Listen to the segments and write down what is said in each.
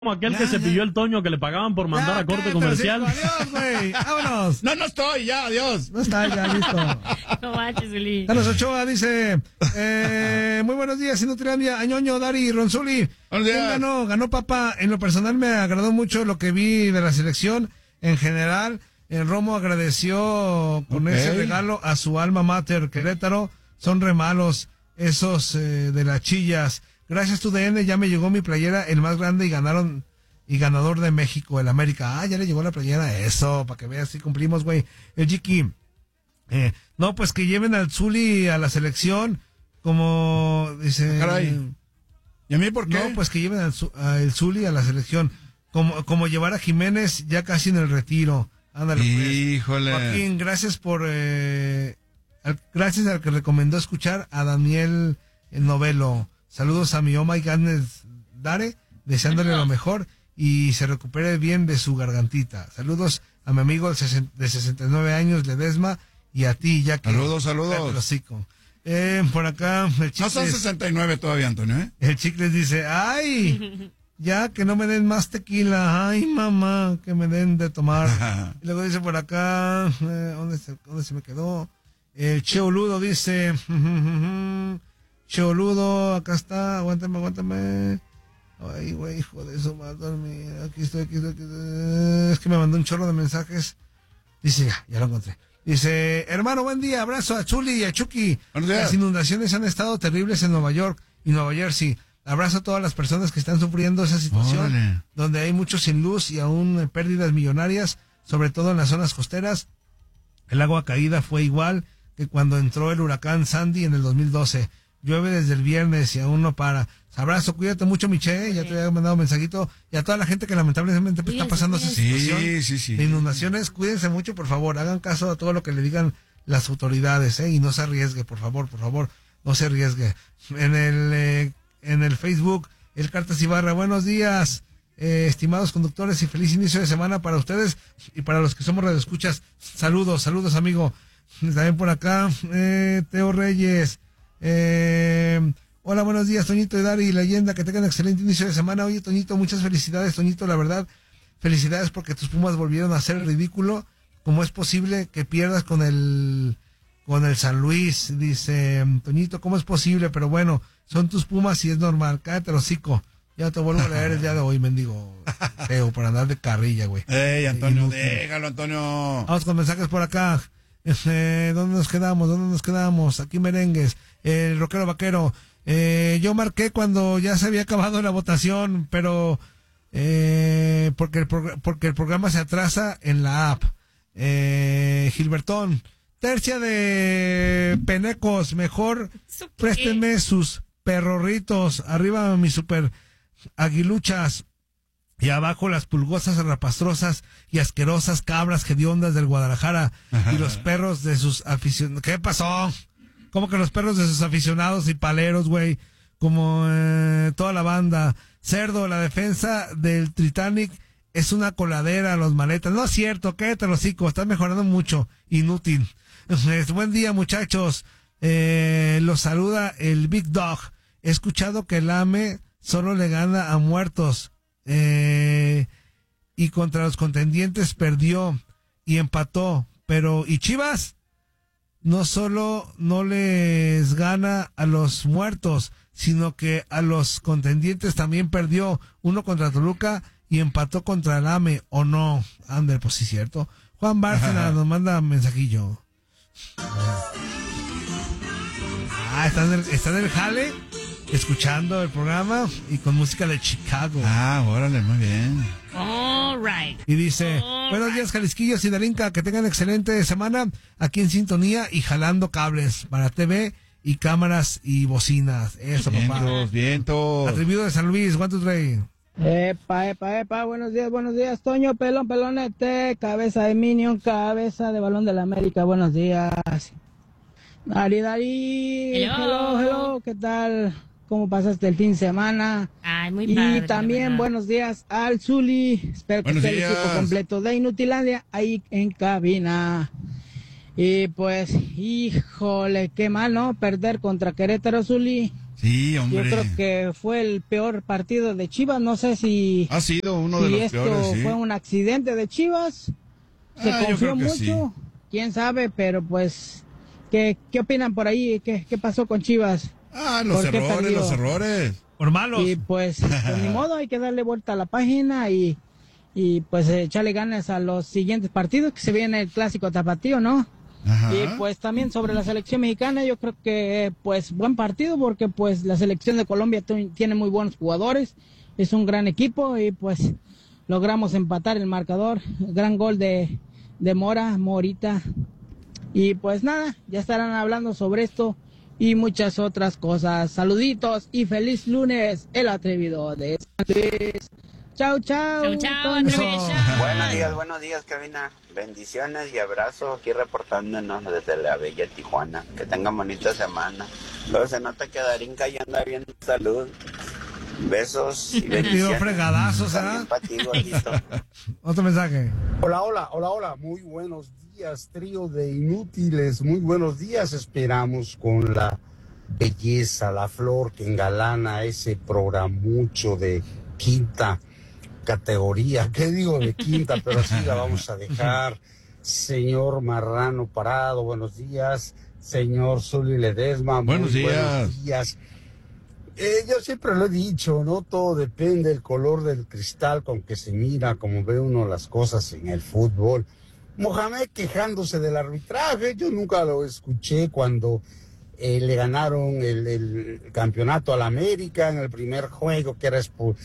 como aquel que se pilló el Toño que le pagaban por mandar a corte comercial. Adiós, güey. Vámonos. No estoy, ya, adiós. No está, ya, listo. No manches, Uli. Carlos Ochoa dice, muy buenos días, Inutilandia, Añoño, Dari, Ronzuli. Buenos días. ¿Quién ganó Papa? En lo personal me agradó mucho lo que vi de la selección. En general, el Romo agradeció con ese regalo a su alma mater, Querétaro. Son re malos esos de las chillas. Gracias, TUDN, ya me llegó mi playera, el más grande, y ganador de México, el América. Ah, ya le llegó la playera, eso, para que veas si cumplimos, güey. El Jiki, no, pues que lleven al Zuli a la selección, como dice... Caray. ¿Y a mí por qué? No, pues que lleven al Zuli a la selección, como llevar a Jiménez ya casi en el retiro. Ándale, pues. Híjole. Joaquín, gracias gracias al que recomendó escuchar a Daniel Novelo. Saludos a mi oh my goodness Dare, deseándole lo mejor y se recupere bien de su gargantita. Saludos a mi amigo de 69 años, Ledesma, y a ti, ya que... Saludos. Por acá, el Chicles... No son 69 todavía, Antonio, ¿eh? El Chicles dice, ¡ay! Ya que no me den más tequila. ¡Ay, mamá! Que me den de tomar. Y luego dice por acá, ¿dónde se me quedó? El Cheoludo dice... Cheoludo, acá está, aguántame. Ay, güey, hijo de eso, va a dormir. Aquí estoy. Es que me mandó un chorro de mensajes. Dice, ya lo encontré. Dice, hermano, buen día, abrazo a Chuli y a Chucky. Las inundaciones han estado terribles en Nueva York y Nueva Jersey. Abrazo a todas las personas que están sufriendo esa situación, donde hay muchos sin luz y aún pérdidas millonarias, sobre todo en las zonas costeras. El agua caída fue igual que cuando entró el huracán Sandy en el 2012. Llueve desde el viernes y aún no para. Abrazo, cuídate mucho, Miche, ya te había mandado un mensajito. Y a toda la gente que lamentablemente está pasando esa situación de inundaciones, cuídense mucho, por favor. Hagan caso a todo lo que le digan las autoridades, y no se arriesgue, por favor, no se arriesgue. En el Facebook, el Cartas Ibarra, buenos días, estimados conductores, y feliz inicio de semana para ustedes y para los que somos radioescuchas. Saludos, amigo. También por acá, Teo Reyes. Hola, buenos días, Toñito y Dari, leyenda, que tengan excelente inicio de semana. Oye, Toñito, muchas felicidades, Toñito, la verdad, felicidades porque tus Pumas volvieron a hacer el ridículo. ¿Cómo es posible que pierdas con el San Luis? Dice Toñito, ¿cómo es posible? Pero bueno, son tus Pumas y es normal, cállate el hocico. Ya te vuelvo a leer el día de hoy, mendigo feo, por andar de carrilla, güey. Antonio, déjalo, Antonio. Vamos con mensajes por acá. ¿Dónde nos quedamos? Aquí merengues. El rockero vaquero. Yo marqué cuando ya se había acabado la votación, pero porque el programa se atrasa en la app. Gilbertón, tercia de penecos, mejor préstenme sus perrorritos. Arriba mis super aguiluchas. Y abajo las pulgosas, rapastrosas y asquerosas cabras hediondas del Guadalajara. Y los perros de sus aficionados. ¿Qué pasó? ¿Cómo que los perros de sus aficionados y paleros, güey? Como toda la banda. Cerdo, la defensa del Titanic es una coladera, los maletas. No es cierto, cállate los hocico, estás mejorando mucho. Inútil. Buen día, muchachos. Los saluda el Big Dog. He escuchado que el AME solo le gana a muertos. Y contra los contendientes perdió y empató, pero ¿y Chivas? No solo no les gana a los muertos, sino que a los contendientes también perdió, uno contra Toluca y empató contra el AME, ¿o no? Ander, pues sí, cierto. Juan Bárcena nos manda un mensajillo. Está en el jale, escuchando el programa y con música de Chicago. Órale, muy bien. All right. Y dice, buenos días, Jalisquillos y Darinka, que tengan excelente semana aquí en sintonía y jalando cables para TV y cámaras y bocinas. Eso, papá. Vientos. Atribuido de San Luis, one, two, three. Epa, buenos días, Toño, pelonete, cabeza de Minion, cabeza de Balón de la América, buenos días. Dari, hello, ¿qué tal? ¿Cómo pasaste el fin de semana? Ay, muy padre. Y también buenos días al Zuli, espero que esté el equipo completo de Inutilandia ahí en cabina. Y pues, híjole, qué mal, ¿no? Perder contra Querétaro, Zuli. Sí, Yo hombre. creo que fue el peor partido de Chivas. No sé si, Ha sido uno de si los esto peores, sí. fue un accidente de Chivas. Se Yo confió creo que mucho. sí. Quién sabe, pero pues, ¿qué opinan por ahí? ¿Qué pasó con Chivas? Los ¿Por qué errores, perdió? los errores. Por malos. Y pues ni modo, hay que darle vuelta a la página y pues echarle ganas a los siguientes partidos, que se viene el clásico tapatío, ¿no? Ajá. Y pues también sobre la selección mexicana, yo creo que pues buen partido, porque pues la selección de Colombia tiene muy buenos jugadores, es un gran equipo y pues logramos empatar el marcador, gran gol de Morita. Y pues nada, ya estarán hablando sobre esto y muchas otras cosas. Saluditos y feliz lunes, el atrevido de San Luis. Chao, chao. Chau, chau, Toño. Atreviation. Buenos días, cabina. Bendiciones y abrazos aquí reportándonos desde la bella Tijuana. Que tengan bonita semana. Luego se nota que Darín ya anda bien de salud. Besos y Dio bendiciones. fregadazos, También ¿ah? para ti, gordito. Otro mensaje. Hola, muy buenos días, trío de inútiles, muy buenos días, esperamos con la belleza, la flor que engalana ese programucho de quinta categoría, ¿qué digo de quinta? Pero así la vamos a dejar. Señor Marrano Parado, buenos días, señor Zuli Ledesma, Buenos muy días. buenos días. Yo siempre lo he dicho, ¿no? Todo depende del color del cristal con que se mira, como ve uno las cosas en el fútbol. Mohamed quejándose del arbitraje, yo nunca lo escuché cuando le ganaron el campeonato al América en el primer juego, que era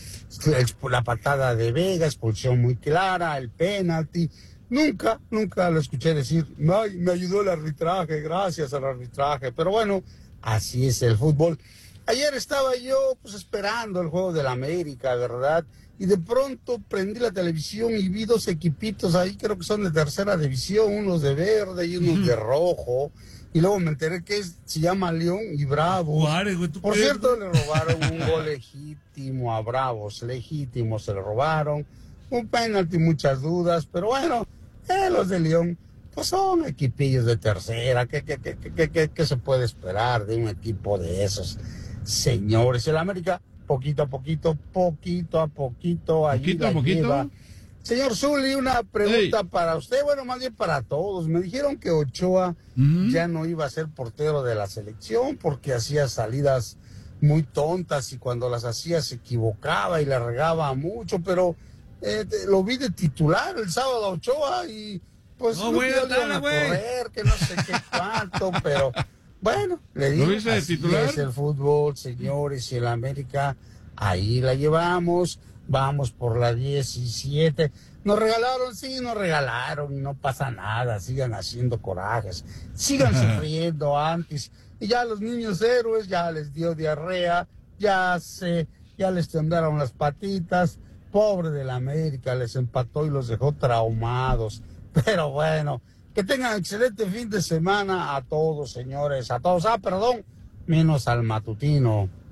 la patada de Vega, expulsión muy clara, el penalti. Nunca lo escuché decir, ay, me ayudó el arbitraje, gracias al arbitraje. Pero bueno, así es el fútbol. Ayer estaba yo pues esperando el juego del América, ¿verdad? Y de pronto prendí la televisión y vi dos equipitos ahí, creo que son de tercera división, unos de verde y unos de rojo. Y luego me enteré que se llama León y Bravos. Juárez, güey, ¿tú Por crees? cierto, le robaron un gol legítimo a Bravos, legítimo se lo robaron. Un penalti, muchas dudas, pero bueno, los de León pues son equipillos de tercera. ¿Qué se puede esperar de un equipo de esos señores? El América, poquito a poquito, allí ¿Poquito a la poquito? lleva. Señor Zuli, una pregunta para usted, bueno, más bien para todos. Me dijeron que Ochoa ya no iba a ser portero de la selección porque hacía salidas muy tontas y cuando las hacía se equivocaba y le regaba mucho, pero lo vi de titular el sábado a Ochoa y pues No, no güey, iban dale, a güey. correr, que no sé qué cuánto, pero bueno, le digo, ¿Lo viste de así titular? es el fútbol, señores, y el América, ahí la llevamos, vamos por la 17. Nos regalaron, y no pasa nada, sigan haciendo corajes, sigan sufriendo antes, y ya los niños héroes ya les dio diarrea, ya les temblaron las patitas, pobre del América, les empató y los dejó traumados, pero bueno, que tengan excelente fin de semana a todos, señores, a todos, menos al matutino.